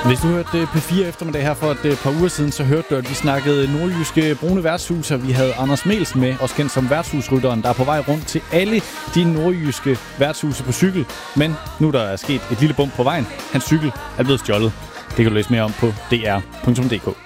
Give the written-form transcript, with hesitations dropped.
Hvis du hørte P4 eftermiddag her for et par uger siden, så hørte du, at vi snakkede nordjyske brune værtshus, og vi havde Anders Melsen med, også kendt som værtshusrytteren, der er på vej rundt til alle de nordjyske værtshuse på cykel. Men nu der er sket et lille bump på vejen. Hans cykel er blevet stjålet. Det kan du læse mere om på dr.dk.